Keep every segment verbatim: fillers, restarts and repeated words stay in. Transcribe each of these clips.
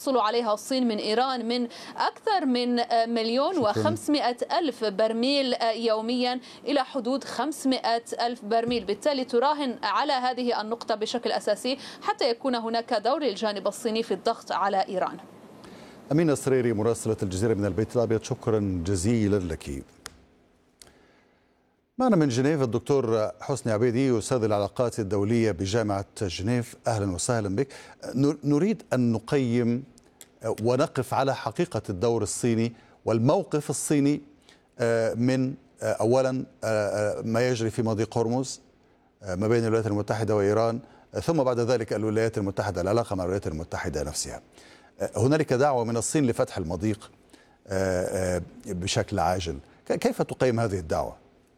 تحصل عليها الصين من إيران من أكثر من مليون وخمسمائة ألف برميل يوميا إلى حدود خمسمائة ألف برميل. بالتالي تراهن على هذه النقطة بشكل أساسي حتى يكون هناك دور للجانب الصيني في الضغط على إيران. أمينة سريري مراسلة الجزيرة من البيت الأبيض، شكرا جزيلا لك. معنا من جنيف الدكتور حسني عبيدي أستاذ العلاقات الدولية بجامعة جنيف، أهلا وسهلا بك. نريد أن نقيم ونقف على حقيقة الدور الصيني والموقف الصيني من أولا ما يجري في مضيق هرمز ما بين الولايات المتحدة وإيران، ثم بعد ذلك الولايات المتحدة، العلاقة مع الولايات المتحدة نفسها. هنالك دعوة من الصين لفتح المضيق بشكل عاجل، كيف تقيم هذه الدعوة؟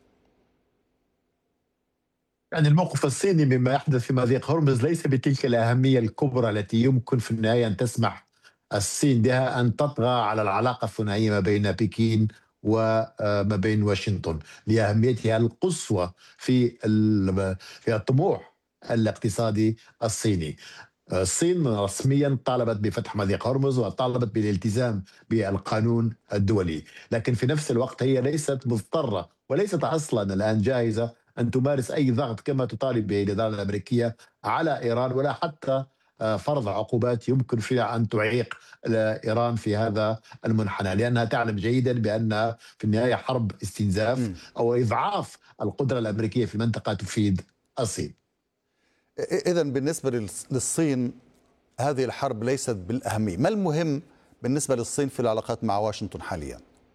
يعني الموقف الصيني مما يحدث في مضيق هرمز ليس بتلك الأهمية الكبرى التي يمكن في النهاية أن تسمح الصين بها أن تطغى على العلاقة الثنائية ما بين بكين وما بين واشنطن، لأهميتها القصوى في في الطموح الاقتصادي الصيني. الصين رسميا طالبت بفتح مضيق هرمز وطالبت بالالتزام بالقانون الدولي، لكن في نفس الوقت هي ليست مضطرة وليست أصلا الآن جاهزة أن تمارس أي ضغط كما تطالب به الإدارة الأمريكية على إيران، ولا حتى فرض عقوبات يمكن فيها أن تعيق إيران في هذا المنحنى، لأنها تعلم جيدا بأن في النهاية حرب استنزاف أو إضعاف القدرة الأمريكية في المنطقة تفيد الصين. إذن بالنسبة للصين هذه الحرب ليست بالأهمية. ما المهم بالنسبة للصين في العلاقات مع واشنطن حاليا؟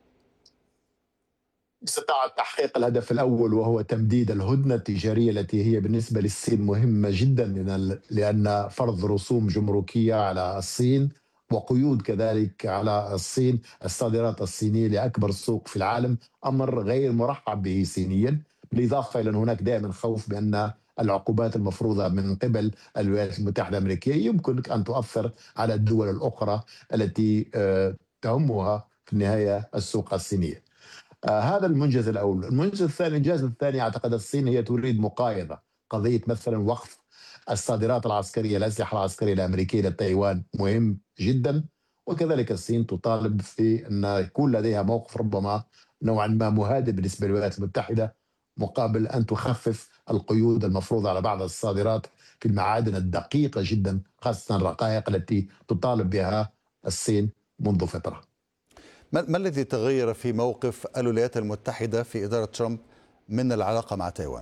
استطاعت تحقيق الهدف الأول وهو تمديد الهدنة التجارية التي هي بالنسبة للصين مهمة جدا، لأن فرض رسوم جمركية على الصين وقيود كذلك على الصين الصادرات الصينية لأكبر سوق في العالم أمر غير مرحب به صينيا، بالإضافة إلى أن هناك دائما خوف بأن العقوبات المفروضة من قبل الولايات المتحدة الأمريكية يمكن أن تؤثر على الدول الأخرى التي تهمها في النهاية السوق الصينية. آه هذا المنجز الأول. المنجز الثاني الإنجاز الثاني أعتقد الصين هي تريد مقايضة قضية مثلا وقف الصادرات العسكرية الأسلحة العسكرية الأمريكية لتايوان مهم جدا، وكذلك الصين تطالب في أن يكون لديها موقف ربما نوعا ما مهادئ بالنسبة للولايات المتحدة مقابل أن تخفف القيود المفروضة على بعض الصادرات في المعادن الدقيقة جدا، خاصة الرقائق التي تطالب بها الصين منذ فترة. ما الذي تغير في موقف الولايات المتحدة في إدارة ترامب من العلاقة مع تايوان؟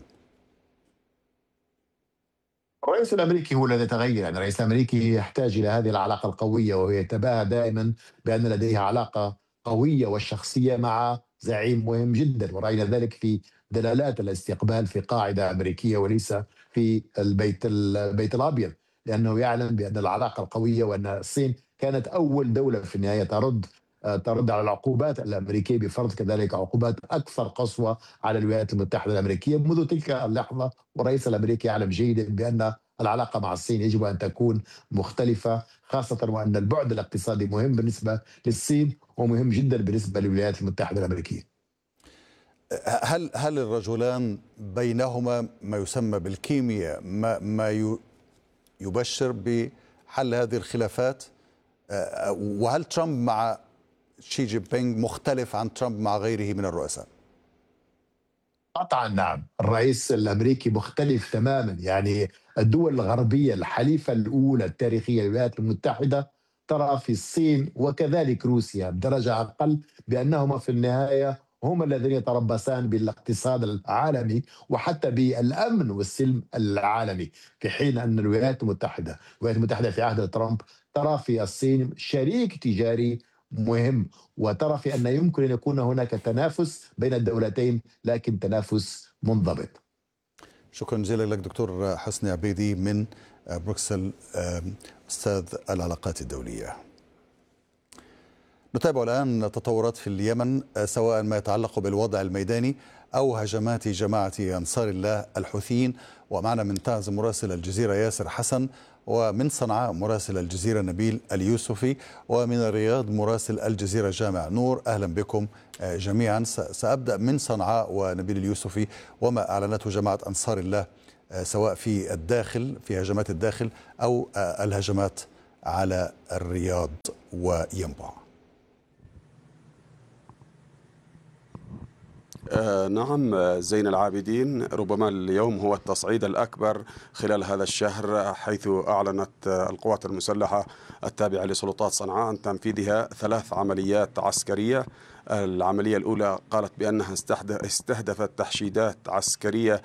الرئيس الأمريكي هو الذي تغير، يعني الرئيس الأمريكي يحتاج إلى هذه العلاقة القوية، وهو يتباهى دائما بأن لديه علاقة قوية وشخصية مع زعيم مهم جدا، ورأينا ذلك في دلالات الاستقبال في قاعدة أمريكية وليس في البيت البيت الأبيض، لأنه يعلم بأن العلاقة القوية وأن الصين كانت أول دولة في النهاية ترد ترد على العقوبات الأمريكية بفرض كذلك عقوبات أكثر قسوة على الولايات المتحدة الأمريكية منذ تلك اللحظة. والرئيس الأمريكي يعلم جيدا بأن العلاقة مع الصين يجب أن تكون مختلفة، خاصة وأن البعد الاقتصادي مهم بالنسبة للصين ومهم جدا بالنسبة للولايات المتحدة الأمريكية. هل هل الرجلان بينهما ما يسمى بالكيمياء، ما ما يبشر بحل هذه الخلافات؟ وهل ترامب مع شي جين بينغ مختلف عن ترامب مع غيره من الرؤساء؟ قطعا نعم، الرئيس الأمريكي مختلف تماما. يعني الدول الغربية الحليفة الأولى التاريخية للولايات المتحدة ترى في الصين وكذلك روسيا بدرجة أقل بأنهما في النهاية هم الذين يتربصان بالاقتصاد العالمي وحتى بالأمن والسلم العالمي، في حين أن الولايات المتحدة الولايات المتحدة في عهد ترامب ترى في الصين شريك تجاري مهم، وترى في أن يمكن أن يكون هناك تنافس بين الدولتين لكن تنافس منضبط. شكرا جزيلا لك دكتور حسني عبيدي من بروكسل، أستاذ العلاقات الدولية. نتابع الآن تطورات في اليمن، سواء ما يتعلق بالوضع الميداني أو هجمات جماعة أنصار الله الحوثيين. ومعنا من تعز مراسل الجزيرة ياسر حسن، ومن صنعاء مراسل الجزيرة نبيل اليوسفي، ومن الرياض مراسل الجزيرة جامع نور. أهلا بكم جميعا. سأبدأ من صنعاء ونبيل اليوسفي وما أعلنته جماعة أنصار الله سواء في الداخل في هجمات الداخل أو الهجمات على الرياض وينبع؟ آه نعم زين العابدين، ربما اليوم هو التصعيد الأكبر خلال هذا الشهر، حيث أعلنت القوات المسلحة التابعة لسلطات صنعاء عن تنفيذها ثلاث عمليات عسكرية. العملية الأولى قالت بأنها استهدفت تحشيدات عسكرية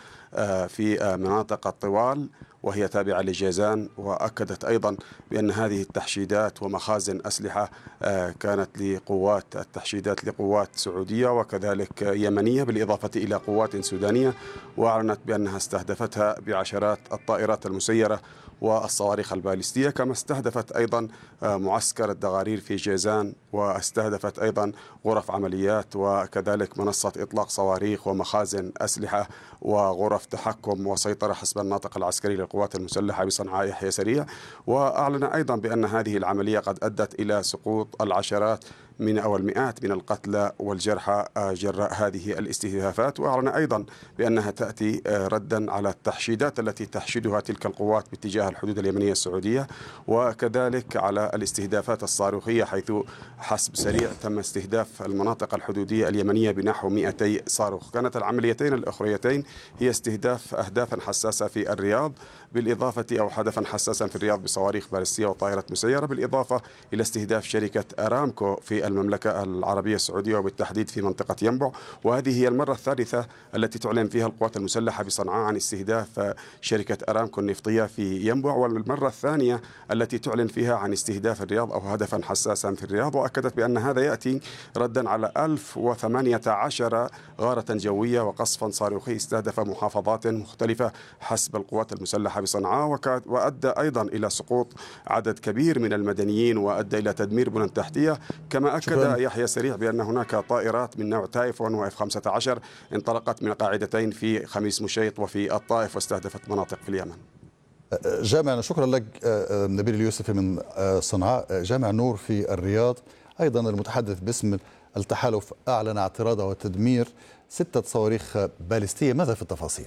في مناطق الطوال وهي تابعة لجيزان، وأكدت أيضا بأن هذه التحشيدات ومخازن أسلحة كانت لقوات التحشيدات لقوات سعودية وكذلك يمنية بالإضافة إلى قوات سودانية، وأعلنت بأنها استهدفتها بعشرات الطائرات المسيرة والصواريخ البالستية، كما استهدفت أيضا معسكر الدغارير في جيزان، واستهدفت أيضا غرف عمليات وكذلك منصة إطلاق صواريخ ومخازن أسلحة وغرف تحكم وسيطرة حسب الناطق العسكري للقوات المسلحة بصنعاء يحيى سريع. وأعلن أيضا بأن هذه العملية قد أدت إلى سقوط العشرات من أو المئات من القتلى والجرحى جراء هذه الاستهدافات. وأعلن أيضا بأنها تأتي ردا على التحشيدات التي تحشدها تلك القوات باتجاه الحدود اليمنية السعودية، وكذلك على الاستهدافات الصاروخية، حيث حسب سريع تم استهداف المناطق الحدودية اليمنية بنحو مئتي صاروخ. كانت العمليتين الأخريتين هي استهداف أهدافا حساسة في الرياض بالإضافة أو هدفا حساسا في الرياض بصواريخ بالستية وطائرات مسيرة، بالإضافة إلى استهداف شركة أرامكو في المملكة العربية السعودية وبالتحديد في منطقة ينبع. وهذه هي المرة الثالثة التي تعلن فيها القوات المسلحة بصنعاء عن استهداف شركة أرامكو النفطية في ينبع، والمرة الثانية التي تعلن فيها عن استهداف الرياض أو هدفا حساسا في الرياض. وأكدت بأن هذا يأتي ردا على ألف وثمانية عشر غارة جوية وقصفا صاروخي استهدف محافظات مختلفة حسب القوات المسلحة بصنعاء، وأدى أيضا إلى سقوط عدد كبير من المدنيين وأدى إلى تدمير بنى تحتية. كما أكد شكرا. يحيى سريع بأن هناك طائرات من نوع تايفون وإف خمسة عشر انطلقت من قاعدتين في خميس مشيط وفي الطائف واستهدفت مناطق في اليمن. جامع، شكرا لك نبيل اليوسفي من صنعاء. جامع نور في الرياض، أيضا المتحدث باسم التحالف أعلن اعتراضه وتدمير ستة صواريخ باليستية، ماذا في التفاصيل؟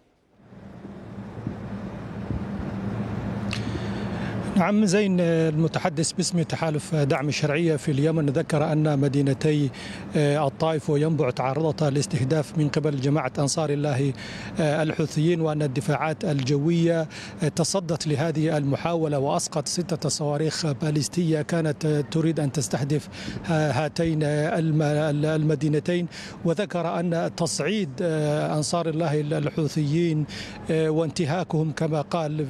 نعم زين، المتحدث باسم تحالف دعم الشرعية في اليمن ذكر أن مدينتي الطائف وينبع تعرضتا لاستهداف من قبل جماعة أنصار الله الحوثيين، وأن الدفاعات الجوية تصدت لهذه المحاولة وأسقط ستة صواريخ باليستية كانت تريد أن تستهدف هاتين المدينتين. وذكر أن تصعيد أنصار الله الحوثيين وانتهاكهم كما قال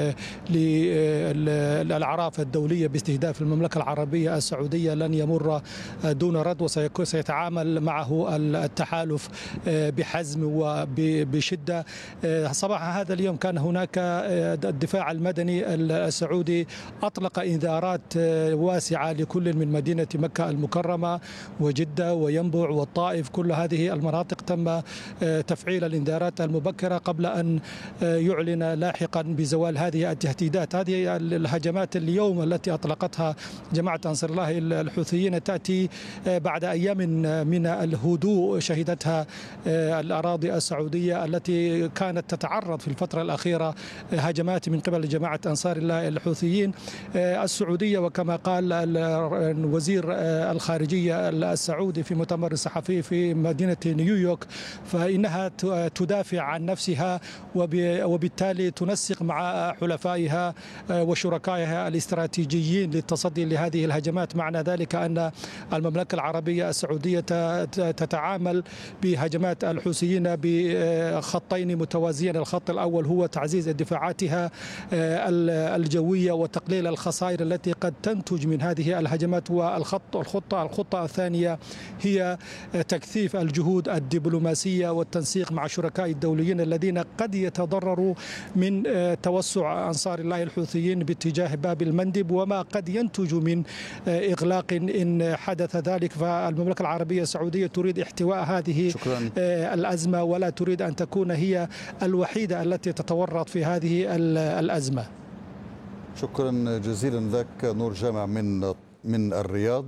الأعراف الدولية باستهداف المملكة العربية السعودية لن يمر دون رد، وسيتعامل معه التحالف بحزم وبشدة. صباح هذا اليوم كان هناك الدفاع المدني السعودي أطلق إنذارات واسعة لكل من مدينة مكة المكرمة وجدة وينبع والطائف، كل هذه المناطق تم تفعيل الإنذارات المبكرة قبل أن يعلن لاحقا بزوال هذه التهديدات. هذه الهجمات اليوم التي أطلقتها جماعة أنصار الله الحوثيين تأتي بعد أيام من الهدوء شهدتها الأراضي السعودية التي كانت تتعرض في الفترة الأخيرة هجمات من قبل جماعة أنصار الله الحوثيين. السعودية وكما قال وزير الخارجية السعودي في مؤتمر صحفي في مدينة نيويورك، فإنها تدافع عن نفسها وبالتالي تنسق مع حلفائها وشركائها الاستراتيجيين للتصدي لهذه الهجمات. معنى ذلك أن المملكة العربية السعودية تتعامل بهجمات الحوثيين بخطين متوازيين. الخط الأول هو تعزيز دفاعاتها الجوية وتقليل الخسائر التي قد تنتج من هذه الهجمات، والخط الخطة الخطة الثانية هي تكثيف الجهود الدبلوماسية والتنسيق مع شركاء الدوليين الذين قد يتضرروا من توسع أنصار الله الحوثيين باتجاه باب المندب وما قد ينتج من إغلاق إن حدث ذلك. فالمملكة العربية السعودية تريد احتواء هذه شكرا. الأزمة ولا تريد أن تكون هي الوحيدة التي تتورط في هذه الأزمة. شكرا جزيلا لك نور جامع من من الرياض.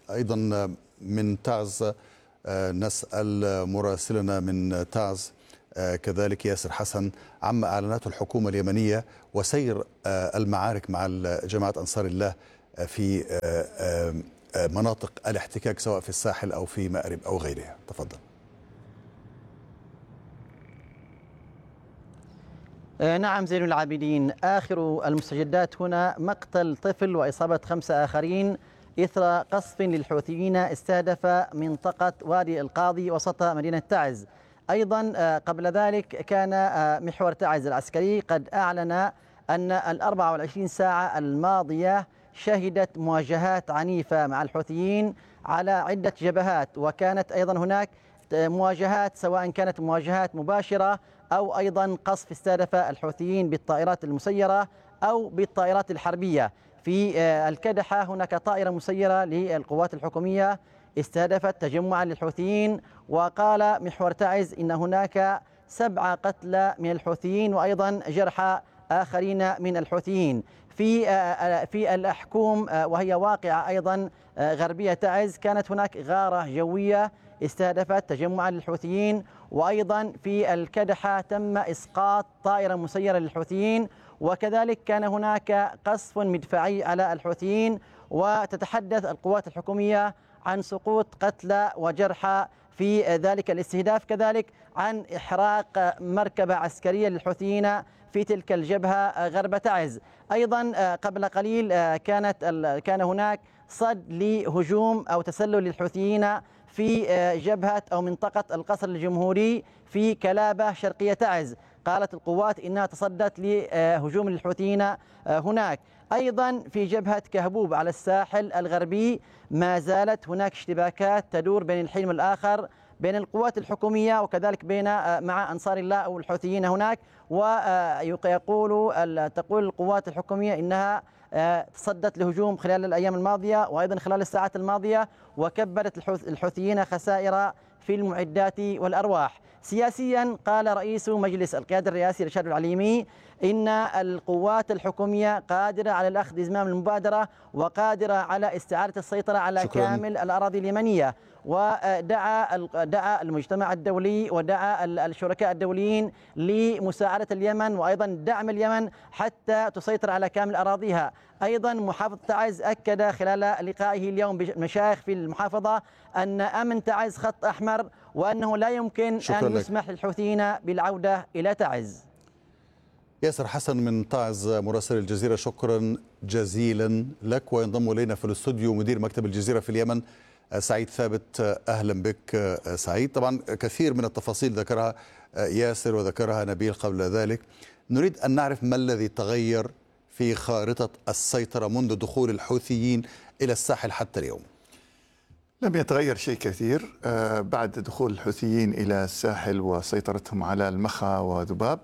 أيضا من تعز نسأل مراسلنا من تعز كذلك ياسر حسن عما أعلنته الحكومة اليمنية وسير المعارك مع جماعة أنصار الله في مناطق الاحتكاك سواء في الساحل أو في مأرب أو غيرها. تفضل. نعم زين العابدين، آخر المستجدات هنا مقتل طفل وإصابة خمسة آخرين إثر قصف للحوثيين استهدف منطقة وادي القاضي وسط مدينة تعز. أيضا قبل ذلك كان محور تعز العسكري قد أعلن أن الأربع والعشرين ساعة الماضية شهدت مواجهات عنيفة مع الحوثيين على عدة جبهات، وكانت أيضا هناك مواجهات سواء كانت مواجهات مباشرة أو أيضا قصف استهدف الحوثيين بالطائرات المسيرة أو بالطائرات الحربية. في الكدحة هناك طائرة مسيرة للقوات الحكومية استهدفت تجمعا للحوثيين، وقال محور تعز إن هناك سبعة قتلى من الحوثيين وأيضا جرحى آخرين من الحوثيين. في في الأحكوم وهي واقعة أيضا غربية تعز كانت هناك غارة جوية استهدفت تجمعا للحوثيين، وأيضا في الكدحة تم إسقاط طائرة مسيرة للحوثيين، وكذلك كان هناك قصف مدفعي على الحوثيين. وتتحدث القوات الحكومية عن سقوط قتلى وجرحى في ذلك الاستهداف، كذلك عن إحراق مركبة عسكرية للحوثيين في تلك الجبهة غرب تعز. أيضا قبل قليل كانت كان هناك صد لهجوم أو تسلل للحوثيين في جبهة أو منطقة القصر الجمهوري في كلابة شرقية تعز. قالت القوات إنها تصدت لهجوم الحوثيين هناك. أيضا في جبهة كهبوب على الساحل الغربي ما زالت هناك اشتباكات تدور بين الحين والآخر بين القوات الحكومية وكذلك بين مع أنصار الله أو الحوثيين هناك. ويقول تقول القوات الحكومية إنها تصدت لهجوم خلال الأيام الماضية وأيضا خلال الساعات الماضية، وكبدت الحوثيين خسائر في المعدات والأرواح. سياسيا قال رئيس مجلس القيادة الرئاسي رشاد العليمي إن القوات الحكومية قادرة على الأخذ بزمام المبادرة وقادرة على استعادة السيطرة على شكراً. كامل الأراضي اليمنية. ودعا دعا المجتمع الدولي ودعا الشركاء الدوليين لمساعدة اليمن وأيضا دعم اليمن حتى تسيطر على كامل أراضيها. أيضا محافظ تعز أكد خلال لقائه اليوم بمشايخ في المحافظة أن أمن تعز خط أحمر وأنه لا يمكن أن يسمح للحوثيين بالعودة إلى تعز. ياسر حسن من تعز مراسل الجزيرة، شكرا جزيلا لك. وينضم إلينا في الاستوديو مدير مكتب الجزيرة في اليمن سعيد ثابت. أهلا بك سعيد. طبعا كثير من التفاصيل ذكرها ياسر وذكرها نبيل قبل ذلك. نريد أن نعرف ما الذي تغير في خارطة السيطرة منذ دخول الحوثيين إلى الساحل حتى اليوم. لم يتغير شيء كثير بعد دخول الحوثيين إلى الساحل وسيطرتهم على المخا وذباب.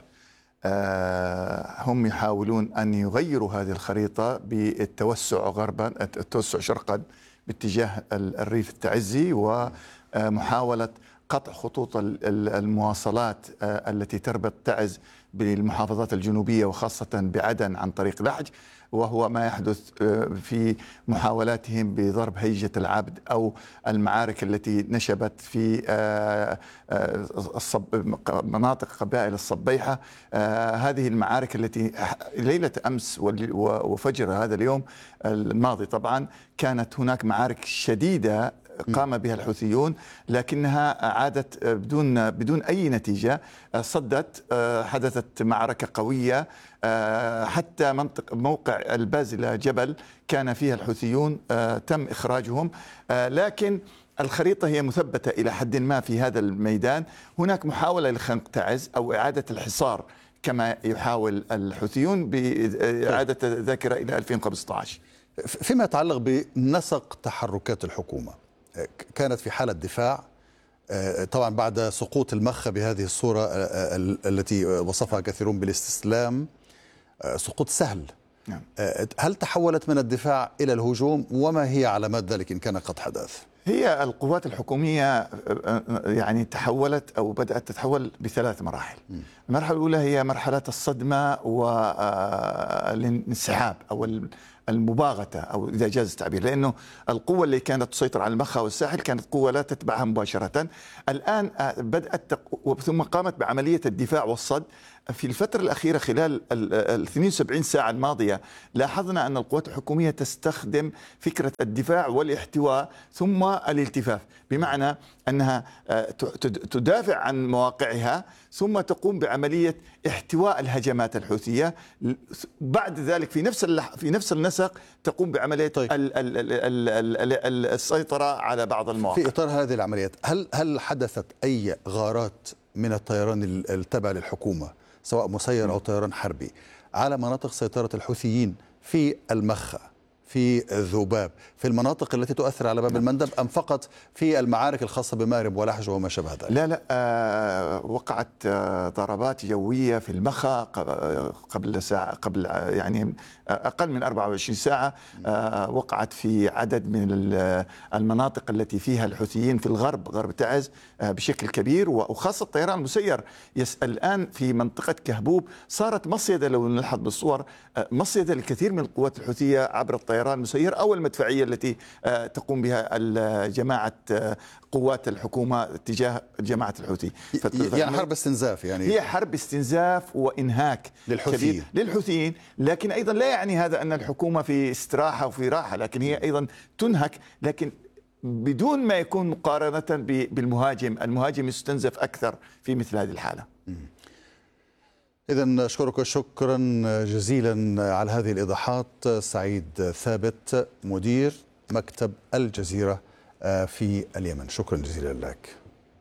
هم يحاولون أن يغيروا هذه الخريطة بالتوسع غربا، التوسع شرقا باتجاه الريف التعزي، ومحاولة قطع خطوط المواصلات التي تربط تعز بالمحافظات الجنوبية وخاصة بعدن عن طريق لحج، وهو ما يحدث في محاولاتهم بضرب هيجة العبد أو المعارك التي نشبت في مناطق قبائل الصبيحة. هذه المعارك التي ليلة أمس وفجر هذا اليوم الماضي طبعا كانت هناك معارك شديدة قام بها الحوثيون، لكنها عادت بدون بدون أي نتيجة. صدت، حدثت معركة قوية حتى منطق موقع البازلة جبل كان فيها الحوثيون تم إخراجهم، لكن الخريطة هي مثبتة إلى حد ما في هذا الميدان. هناك محاولة لخنق تعز أو إعادة الحصار كما يحاول الحوثيون بإعادة الذاكرة إلى ألفين وخمسة عشر. فيما يتعلق بنسق تحركات الحكومة، كانت في حالة دفاع طبعا بعد سقوط المخ بهذه الصورة التي وصفها كثيرون بالاستسلام، سقوط سهل. نعم. هل تحولت من الدفاع إلى الهجوم، وما هي علامات ذلك إن كان قد حدث؟ هي القوات الحكومية يعني تحولت أو بدأت تتحول بثلاث مراحل. م. المرحلة الأولى هي مرحلة الصدمة والانسحاب أو المباغتة أو إذا جاز التعبير، لأنه القوة اللي كانت تسيطر على المخا والساحل كانت قوة لا تتبعها مباشرة. الآن بدأت ثم قامت بعملية الدفاع والصد. في الفترة الأخيرة خلال ال اثنتين وسبعين ساعة الماضية لاحظنا أن القوات الحكومية تستخدم فكرة الدفاع والاحتواء ثم الالتفاف، بمعنى أنها تدافع عن مواقعها ثم تقوم بعملية احتواء الهجمات الحوثية. بعد ذلك في نفس في نفس النسق تقوم بعملية طيب. ال ال ال ال السيطرة على بعض المواقع. في إطار هذه العمليات هل هل حدثت أي غارات من الطيران التابع للحكومة سواء مسير أو طيران حربي على مناطق سيطرة الحوثيين في المخا، في ذوباب، في المناطق التي تؤثر على باب المندب، أم فقط في المعارك الخاصة بمأرب ولحج وما شابه ذلك؟ لا لا آه وقعت آه ضربات جوية في المخا قبل ساعة، قبل يعني أقل من أربعة وعشرين ساعة. آه وقعت في عدد من المناطق التي فيها الحوثيين في الغرب، غرب تعز آه بشكل كبير، وخاصة الطيران المسير. الآن في منطقة كهبوب صارت مصيدة، لو نلحظ بالصور آه مصيدة للكثير من القوات الحوثية عبر الطيران المسير أو المدفعية التي آه تقوم بها جماعة آه قوات الحكومة تجاه جماعة الحوثي. يعني حرب استنزاف، يعني هي حرب استنزاف وإنهاك للحوثيين للحوثيين لكن أيضا لا يعني هذا أن الحكومة في استراحة وفي راحة، لكن هي أيضا تنهك، لكن بدون ما يكون مقارنة بالمهاجم. المهاجم يستنزف أكثر في مثل هذه الحالة. إذن أشكرك شكرا جزيلا على هذه الإيضاحات سعيد ثابت، مدير مكتب الجزيرة في اليمن. شكرا جزيلا لك.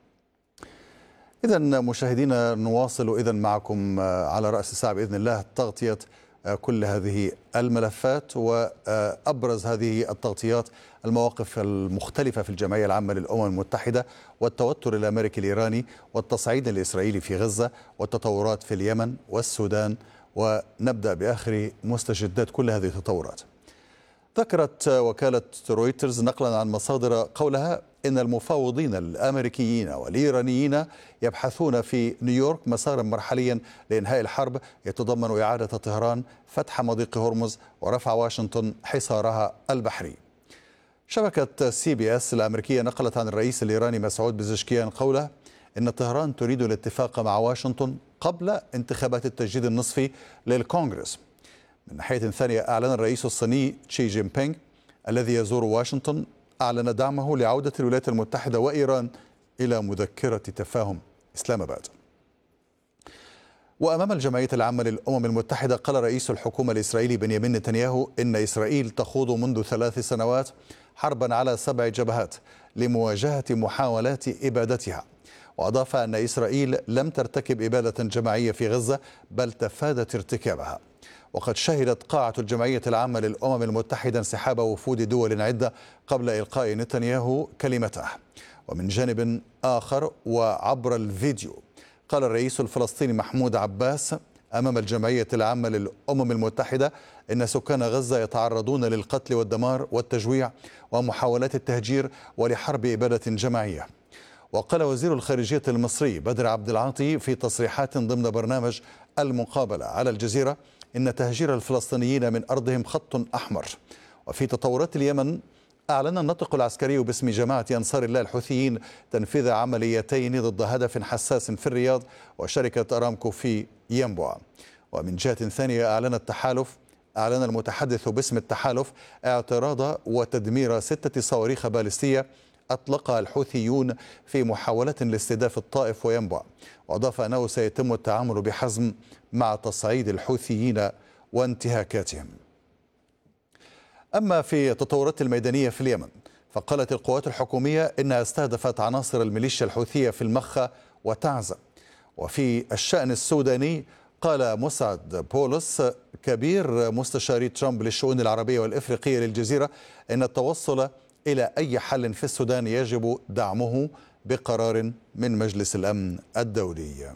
إذن مشاهدينا نواصل إذن معكم على رأس الساعة بإذن الله تغطية كل هذه الملفات وأبرز هذه التغطيات المواقف المختلفة في الجمعية العامة للأمم المتحدة والتوتر الأمريكي الإيراني والتصعيد الإسرائيلي في غزة والتطورات في اليمن والسودان، ونبدأ بآخر مستجدات كل هذه التطورات. ذكرت وكالة رويترز نقلا عن مصادر قولها إن المفاوضين الأمريكيين والإيرانيين يبحثون في نيويورك مسارا مرحليا لإنهاء الحرب يتضمن إعادة طهران فتح مضيق هرمز ورفع واشنطن حصارها البحري. شبكة سي بي اس الأمريكية نقلت عن الرئيس الإيراني مسعود بزشكيان قوله إن طهران تريد الاتفاق مع واشنطن قبل انتخابات التجديد النصفي للكونغرس. من ناحية ثانية، أعلن الرئيس الصيني شي جين بينغ الذي يزور واشنطن أعلن دعمه لعودة الولايات المتحدة وإيران إلى مذكرة تفاهم إسلام آباد. وأمام الجمعية العامة للأمم المتحدة قال رئيس الحكومة الإسرائيلي بنيامين نتنياهو إن إسرائيل تخوض منذ ثلاث سنوات حربا على سبع جبهات لمواجهة محاولات إبادتها، وأضاف أن إسرائيل لم ترتكب إبادة جماعية في غزة بل تفادت ارتكابها. وقد شهدت قاعة الجمعية العامة للأمم المتحدة انسحاب وفود دول عدة قبل إلقاء نتنياهو كلمته. ومن جانب آخر وعبر الفيديو قال الرئيس الفلسطيني محمود عباس أمام الجمعية العامة للأمم المتحدة إن سكان غزة يتعرضون للقتل والدمار والتجويع ومحاولات التهجير ولحرب إبادة جماعية. وقال وزير الخارجية المصري بدر عبد العاطي في تصريحات ضمن برنامج المقابلة على الجزيرة إن تهجير الفلسطينيين من أرضهم خط أحمر. وفي تطورات اليمن أعلن الناطق العسكري باسم جماعة أنصار الله الحوثيين تنفيذ عمليتين ضد هدف حساس في الرياض وشركة أرامكو في ينبع. ومن جهة ثانية أعلن التحالف أعلن المتحدث باسم التحالف اعتراض وتدمير ستة صواريخ باليستية أطلقها الحوثيون في محاولة لاستهداف الطائف وينبع، وأضاف أنه سيتم التعامل بحزم مع تصعيد الحوثيين وانتهاكاتهم. أما في التطورات الميدانية في اليمن فقالت القوات الحكومية إنها استهدفت عناصر الميليشيا الحوثية في المخا وتعزة. وفي الشأن السوداني قال مسعد بولس كبير مستشاري ترامب للشؤون العربية والإفريقية للجزيرة إن التوصل إلى أي حل في السودان يجب دعمه بقرار من مجلس الأمن الدولي.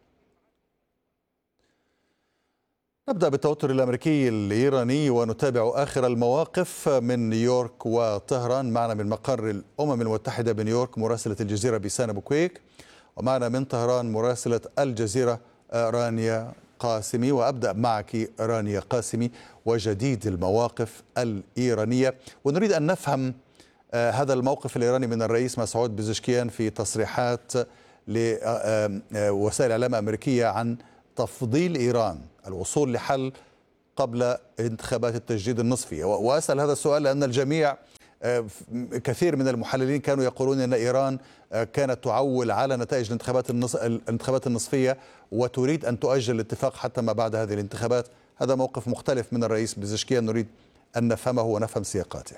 نبدأ بالتوتر الأمريكي الإيراني ونتابع آخر المواقف من نيويورك وطهران. معنا من مقر الأمم المتحدة بنيويورك مراسلة الجزيرة بيسان أبو كويك، ومعنا من طهران مراسلة الجزيرة رانيا قاسمي، وأبدأ معك رانيا قاسمي وجديد المواقف الإيرانية، ونريد أن نفهم هذا الموقف الإيراني من الرئيس مسعود بزشكيان في تصريحات لوسائل إعلام أمريكية عن تفضيل إيران الوصول لحل قبل انتخابات التجديد النصفي. وأسأل هذا السؤال لأن الجميع كثير من المحللين كانوا يقولون أن إيران كانت تعول على نتائج الانتخابات الانتخابات النصفية وتريد أن تؤجل الاتفاق حتى ما بعد هذه الانتخابات. هذا موقف مختلف من الرئيس بزشكيان، نريد أن نفهمه ونفهم سياقاته.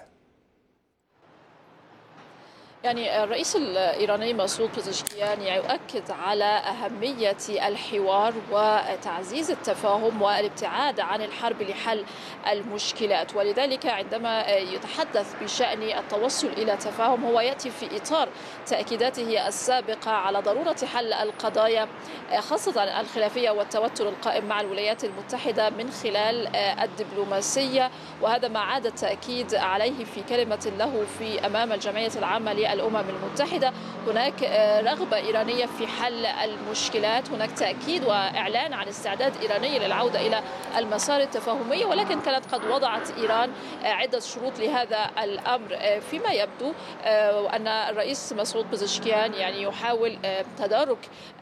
يعني الرئيس الإيراني مسعود بزشكيان يؤكد على أهمية الحوار وتعزيز التفاهم والابتعاد عن الحرب لحل المشكلات، ولذلك عندما يتحدث بشأن التوصل إلى تفاهم هو يأتي في إطار تأكيداته السابقة على ضرورة حل القضايا خاصة الخلافية والتوتر القائم مع الولايات المتحدة من خلال الدبلوماسية، وهذا ما عاد التأكيد عليه في كلمة له في أمام الجمعية العامة الأمم المتحدة. هناك رغبة إيرانية في حل المشكلات، هناك تأكيد وإعلان عن استعداد إيراني للعودة إلى المسار التفاهمي، ولكن كانت قد وضعت إيران عدة شروط لهذا الأمر. فيما يبدو أن الرئيس مسعود بزشكيان يعني يحاول تدارك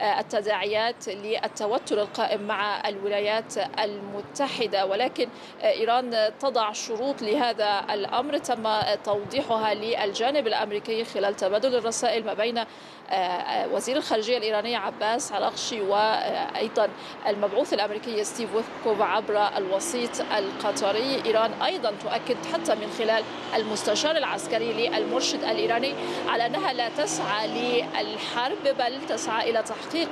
التداعيات للتوتر القائم مع الولايات المتحدة، ولكن إيران تضع شروط لهذا الأمر تم توضيحها للجانب الأمريكي خلال تبادل الرسائل ما بين وزير الخارجية الإيراني عباس عراقشي وأيضا المبعوث الأمريكي ستيف ويتكوف عبر الوسيط القطري. إيران أيضا تؤكد حتى من خلال المستشار العسكري للمرشد الإيراني على أنها لا تسعى للحرب بل تسعى إلى تحقيق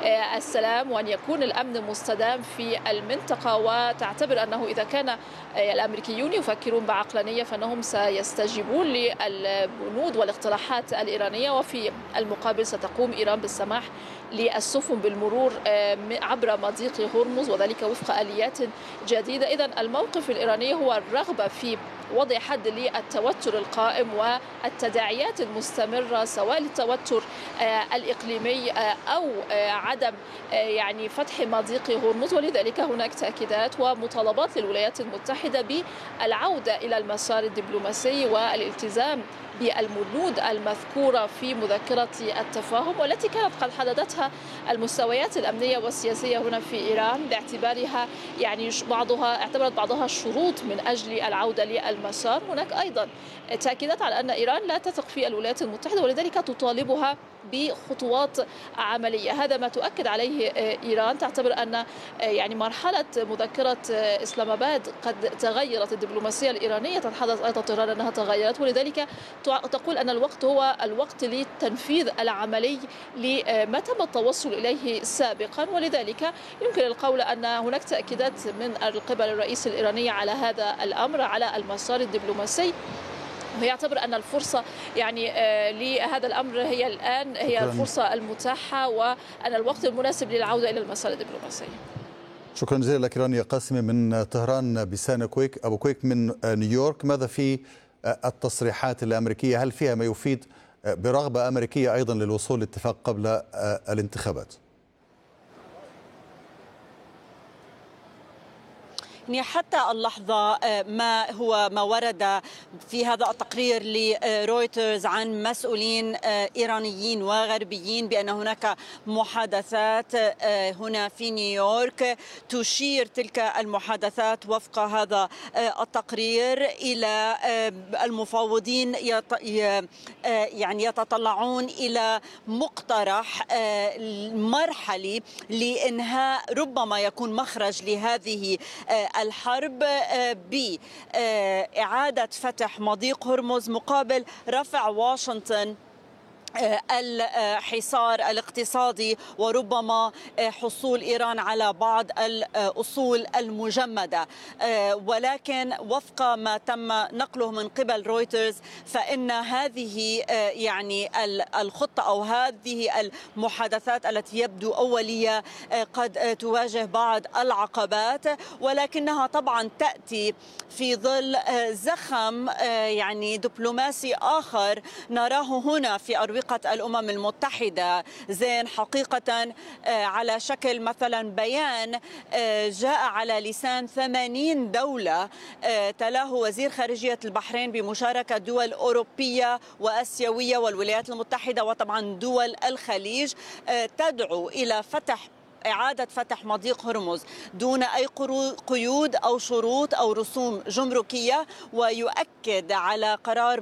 السلام وأن يكون الأمن مستدام في المنطقة، وتعتبر أنه إذا كان الأمريكيون يفكرون بعقلانية فإنهم سيستجيبون للبنود والاقتراحات الإيرانية، وفي المقابل ستقوم إيران بالسماح للسفن بالمرور عبر مضيق هرمز وذلك وفق آليات جديدة. إذن الموقف الإيراني هو الرغبة في وضع حد للتوتر القائم والتداعيات المستمرة سواء التوتر الإقليمي أو عدم يعني فتح مضيق هرمز، ولذلك هناك تأكيدات ومطالبات للولايات المتحدة بالعودة إلى المسار الدبلوماسي والالتزام بالبنود المذكورة في مذكرة التفاهم، والتي كانت قد حددتها المستويات الأمنية والسياسية هنا في إيران باعتبارها يعني بعضها اعتبرت بعضها شروط من أجل العودة للمسار. هناك أيضا تأكيدات على أن إيران لا تثق في الولايات المتحدة ولذلك تطالبها بخطوات عملية. هذا ما تؤكد عليه إيران، تعتبر أن يعني مرحلة مذكرة إسلام آباد قد تغيرت، الدبلوماسية الإيرانية تتحدث أيضا طهران أنها تغيرت، ولذلك تقول أن الوقت هو الوقت للتنفيذ العملي لما تم التوصل إليه سابقا، ولذلك يمكن القول أن هناك تأكيدات من قبل الرئيس الإيراني على هذا الأمر على المسار الدبلوماسي. ويعتبر أن الفرصة يعني لهذا الأمر هي الآن هي الفرصة المتاحة وأن الوقت المناسب للعودة إلى المسار الدبلوماسي. شكرا جزيلا لك رانيا قاسمي من طهران. بسان كويك أبو كويك من نيويورك، ماذا في التصريحات الأمريكية؟ هل فيها ما يفيد برغبة أمريكية أيضا للوصول لاتفاق قبل الانتخابات؟ يعني حتى اللحظة ما هو ما ورد في هذا التقرير لرويترز عن مسؤولين إيرانيين وغربيين بأن هناك محادثات هنا في نيويورك، تشير تلك المحادثات وفق هذا التقرير إلى المفاوضين يعني يتطلعون إلى مقترح مرحلي لإنهاء ربما يكون مخرج لهذه الحرب بإعادة فتح مضيق هرمز مقابل رفع واشنطن الحصار الاقتصادي وربما حصول إيران على بعض الأصول المجمدة. ولكن وفق ما تم نقله من قبل رويترز فإن هذه يعني الخطة أو هذه المحادثات التي يبدو أولية قد تواجه بعض العقبات، ولكنها طبعا تأتي في ظل زخم يعني دبلوماسي آخر نراه هنا في أروقة حقيقة الأمم المتحدة. زين حقيقة على شكل مثلا بيان جاء على لسان ثمانين دولة تلاه وزير خارجية البحرين بمشاركة دول أوروبية وأسيوية والولايات المتحدة وطبعا دول الخليج، تدعو إلى فتح إعادة فتح مضيق هرمز دون أي قيود أو شروط أو رسوم جمركية، ويؤكد على قرار